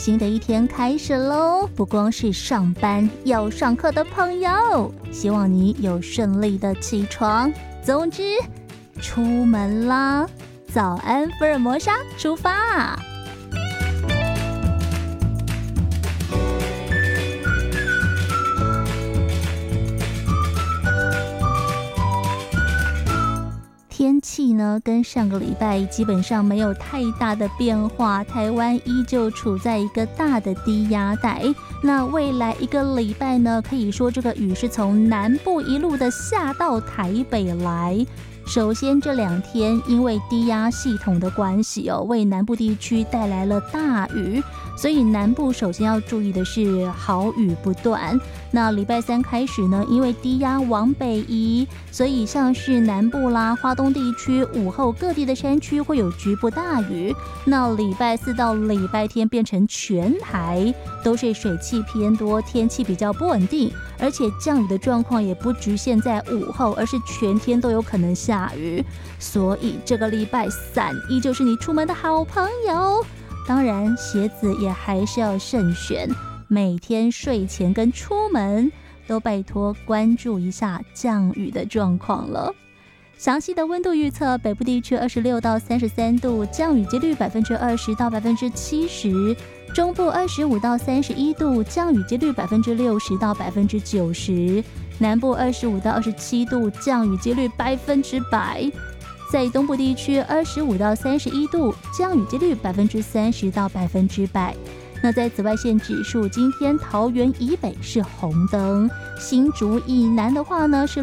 新的一天开始喽！不光是上班要上课的朋友，希望你有顺利的起床。总之，出门啦！早安，福尔摩沙，出发！天气呢，跟上个礼拜基本上没有太大的变化，台湾依旧处在一个大的低压带。那未来一个礼拜呢，可以说这个雨是从南部一路的下到台北来。首先这2天因为低压系统的关系为南部地区带来了大雨，所以南部首先要注意的是豪雨不断。那礼拜3开始呢，因为低压往北移，所以像是南部啦、花东地区午后各地的山区会有局部大雨。那礼拜4到礼拜天变成全台都是水汽偏多，天气比较不稳定，而且降雨的状况也不局限在午后，而是全天都有可能下雨。所以这个礼拜伞依旧是你出门的好朋友。当然鞋子也还是要慎选，每天睡前跟出门都拜托关注一下降雨的状况了。详细的温度预测，北部地区26到33度，降雨几率20%到70%；中部25到31度，降雨几率60%到90%；南部25到27度，降雨几率100%。在东部地区25到31度，降雨几率30%到100%。那在紫外线指数，今天桃园以北是红灯，新竹以南的话呢是